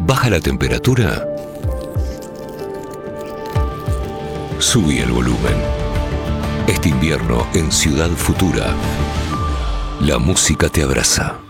¿Baja la temperatura? Subí el volumen. Este invierno en Ciudad Futura, la música te abraza.